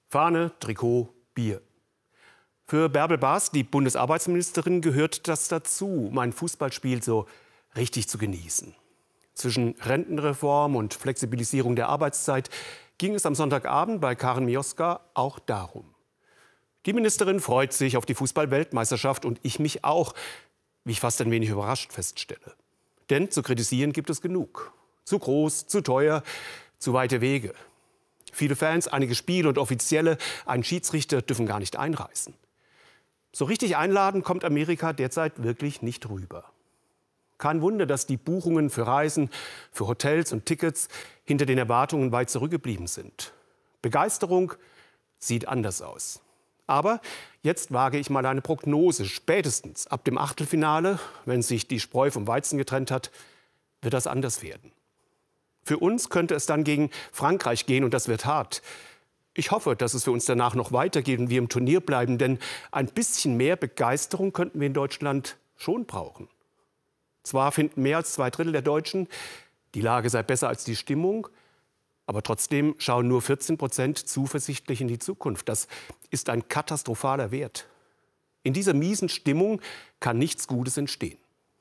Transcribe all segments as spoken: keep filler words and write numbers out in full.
Fahne, Trikot, Bier. Für Bärbel Baas, die Bundesarbeitsministerin, gehört das dazu, um ein Fußballspiel so richtig zu genießen. Zwischen Rentenreform und Flexibilisierung der Arbeitszeit ging es am Sonntagabend bei Karin Mioska auch darum. Die Ministerin freut sich auf die Fußball-Weltmeisterschaft und ich mich auch, wie ich fast ein wenig überrascht feststelle. Denn zu kritisieren gibt es genug. Zu groß, zu teuer, zu weite Wege. Viele Fans, einige Spiele und Offizielle, einen Schiedsrichter dürfen gar nicht einreisen. So richtig einladen kommt Amerika derzeit wirklich nicht rüber. Kein Wunder, dass die Buchungen für Reisen, für Hotels und Tickets hinter den Erwartungen weit zurückgeblieben sind. Begeisterung sieht anders aus. Aber jetzt wage ich mal eine Prognose. Spätestens ab dem Achtelfinale, wenn sich die Spreu vom Weizen getrennt hat, wird das anders werden. Für uns könnte es dann gegen Frankreich gehen und das wird hart. Ich hoffe, dass es für uns danach noch weitergeht und wir im Turnier bleiben, denn ein bisschen mehr Begeisterung könnten wir in Deutschland schon brauchen. Zwar finden mehr als zwei Drittel der Deutschen, die Lage sei besser als die Stimmung, aber trotzdem schauen nur vierzehn Prozent zuversichtlich in die Zukunft. Das ist ein katastrophaler Wert. In dieser miesen Stimmung kann nichts Gutes entstehen.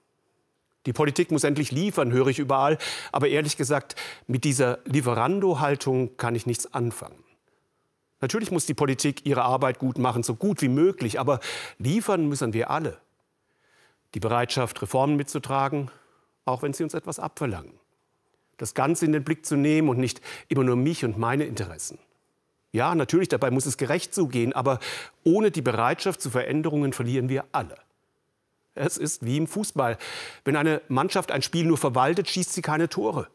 Die Politik muss endlich liefern, höre ich überall. Aber ehrlich gesagt, mit dieser Lieferando-Haltung kann ich nichts anfangen. Natürlich muss die Politik ihre Arbeit gut machen, so gut wie möglich. Aber liefern müssen wir alle. Die Bereitschaft, Reformen mitzutragen, auch wenn sie uns etwas abverlangen. Das Ganze in den Blick zu nehmen und nicht immer nur mich und meine Interessen. Ja, natürlich, dabei muss es gerecht zugehen. Aber ohne die Bereitschaft zu Veränderungen verlieren wir alle. Es ist wie im Fußball. Wenn eine Mannschaft ein Spiel nur verwaltet, schießt sie keine Tore.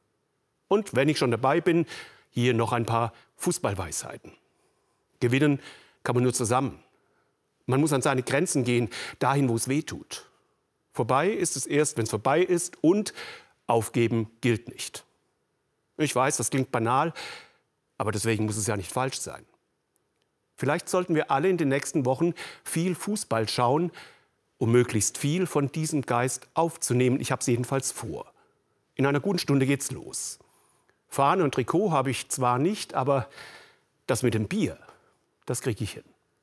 Und wenn ich schon dabei bin, hier noch ein paar Fußballweisheiten. Gewinnen kann man nur zusammen. Man muss an seine Grenzen gehen, dahin, wo es weh tut. Vorbei ist es erst, wenn es vorbei ist, und aufgeben gilt nicht. Ich weiß, das klingt banal, aber deswegen muss es ja nicht falsch sein. Vielleicht sollten wir alle in den nächsten Wochen viel Fußball schauen, um möglichst viel von diesem Geist aufzunehmen. Ich habe es jedenfalls vor. In einer guten Stunde geht's los. Fahne und Trikot habe ich zwar nicht, aber das mit dem Bier, das kriege ich hin.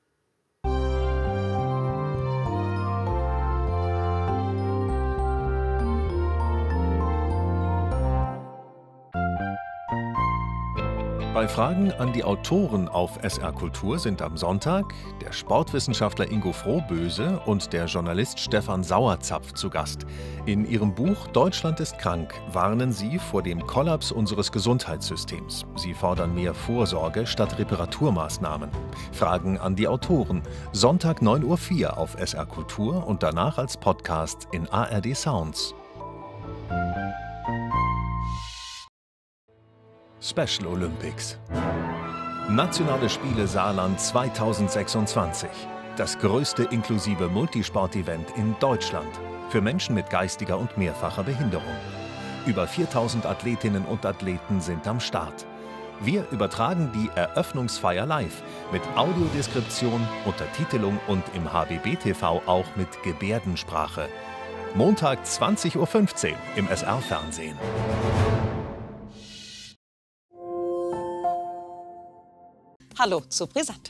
Bei Fragen an die Autoren auf S R Kultur sind am Sonntag der Sportwissenschaftler Ingo Frohböse und der Journalist Stefan Sauerzapf zu Gast. In ihrem Buch Deutschland ist krank warnen sie vor dem Kollaps unseres Gesundheitssystems. Sie fordern mehr Vorsorge statt Reparaturmaßnahmen. Fragen an die Autoren. Sonntag neun Uhr vier auf S R Kultur und danach als Podcast in A R D Sounds. Special Olympics. Nationale Spiele Saarland zweitausendsechsundzwanzig. Das größte inklusive Multisport-Event in Deutschland für Menschen mit geistiger und mehrfacher Behinderung. Über viertausend Athletinnen und Athleten sind am Start. Wir übertragen die Eröffnungsfeier live mit Audiodeskription, Untertitelung und im H B B T V auch mit Gebärdensprache. Montag zwanzig Uhr fünfzehn im S R-Fernsehen. Hallo zu Brisant.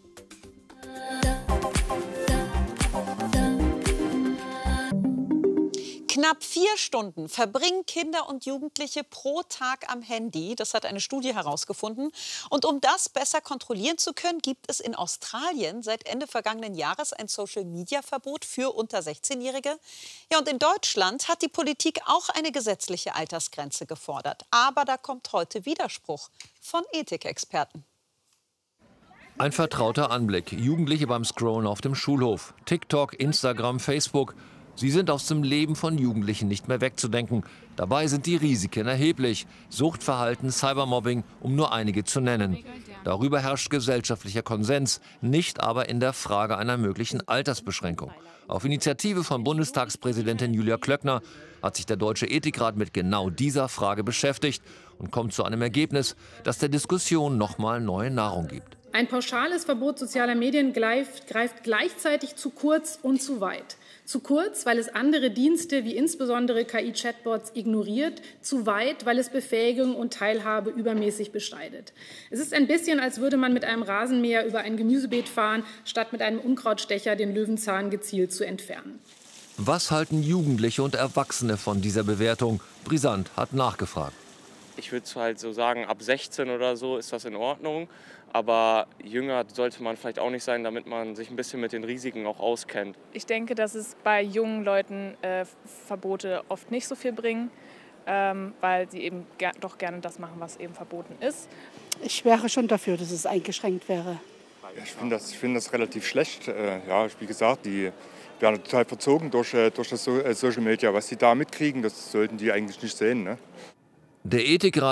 Knapp vier Stunden verbringen Kinder und Jugendliche pro Tag am Handy. Das hat eine Studie herausgefunden. Und um das besser kontrollieren zu können, gibt es in Australien seit Ende vergangenen Jahres ein Social-Media-Verbot für unter sechzehnjährige. Ja, und in Deutschland hat die Politik auch eine gesetzliche Altersgrenze gefordert. Aber da kommt heute Widerspruch von Ethikexperten. Ein vertrauter Anblick. Jugendliche beim Scrollen auf dem Schulhof. TikTok, Instagram, Facebook. Sie sind aus dem Leben von Jugendlichen nicht mehr wegzudenken. Dabei sind die Risiken erheblich. Suchtverhalten, Cybermobbing, um nur einige zu nennen. Darüber herrscht gesellschaftlicher Konsens, nicht aber in der Frage einer möglichen Altersbeschränkung. Auf Initiative von Bundestagspräsidentin Julia Klöckner hat sich der Deutsche Ethikrat mit genau dieser Frage beschäftigt und kommt zu einem Ergebnis, das der Diskussion nochmal neue Nahrung gibt. Ein pauschales Verbot sozialer Medien greift, greift gleichzeitig zu kurz und zu weit. Zu kurz, weil es andere Dienste wie insbesondere K I-Chatbots ignoriert. Zu weit, weil es Befähigung und Teilhabe übermäßig bestreitet. Es ist ein bisschen, als würde man mit einem Rasenmäher über ein Gemüsebeet fahren, statt mit einem Unkrautstecher den Löwenzahn gezielt zu entfernen. Was halten Jugendliche und Erwachsene von dieser Bewertung? Brisant hat nachgefragt. Ich würde halt so sagen, ab sechzehn oder so ist das in Ordnung. Aber jünger sollte man vielleicht auch nicht sein, damit man sich ein bisschen mit den Risiken auch auskennt. Ich denke, dass es bei jungen Leuten äh, Verbote oft nicht so viel bringen, ähm, weil sie eben ger doch gerne das machen, was eben verboten ist. Ich wäre schon dafür, dass es eingeschränkt wäre. Ich finde das, ich find das relativ schlecht. Äh, ja, wie gesagt, die werden total verzogen durch, äh, durch das so äh, Social Media. Was sie da mitkriegen, das sollten die eigentlich nicht sehen, ne? Der Ethikrat